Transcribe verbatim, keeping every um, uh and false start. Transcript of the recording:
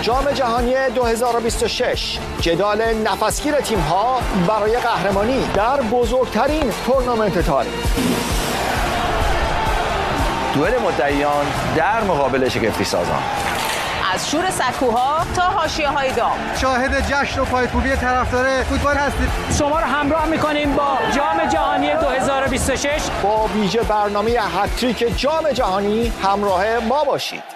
جام جهانی دو هزار و بیست و شش، جدال نفسگیر تیم‌ها برای قهرمانی در بزرگترین تورنمنت تاریخ. دوئل مدعیان در مقابل شگفتی سازان. از شور سکوها تا حاشیه‌های داغ. شاهد جشن و پایکوبی طرفدار فوتبال هستید. شما رو همراه می‌کنیم با جام جهانی دو هزار و بیست و شش. با ویژه برنامه هتریک جام جهانی همراه ما باشید.